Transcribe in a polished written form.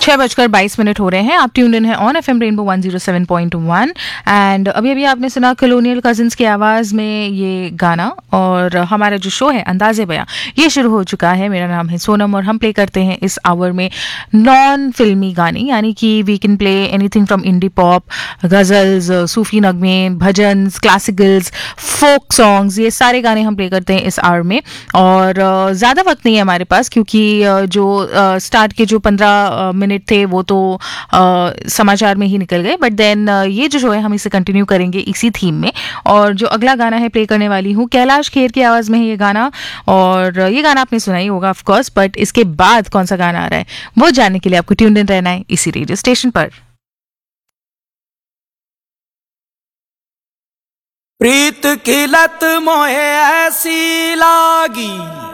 6:22 हो रहे हैं। आप ट्यून्ड इन है ऑन एफएम रेनबो 107.1 एंड अभी अभी आपने सुना कॉलोनियल कजिन्स की आवाज़ में ये गाना। और हमारा जो शो है अंदाज़े बयां ये शुरू हो चुका है। मेरा नाम है सोनम और हम प्ले करते हैं इस आवर में नॉन फिल्मी गाने, यानी कि we can play anything from indie pop, ghazals, सूफी नगमे, भजन्स, क्लासिकल्स, फोक सॉन्ग्स, ये सारे गाने हम प्ले करते हैं इस आवर में। और ज़्यादा वक्त नहीं है हमारे पास क्योंकि जो स्टार्ट के जो 15 मिनट थे वो तो समाचार में ही निकल गए, बट देन ये जो शो है हम इसे कंटिन्यू करेंगे इसी थीम में। और जो अगला गाना है प्ले करने वाली हूँ, कैलाश खेर की आवाज़ में है ये गाना। और ये गाना आपने सुना ही होगा ऑफ कोर्स, बट इसके बाद कौन सा गाना आ रहा है वो जानने के लिए आपको ट्यून्ड इन रहना है इसी रेडियो स्टेशन पर। प्रीत की लत मोहे ऐसी लागी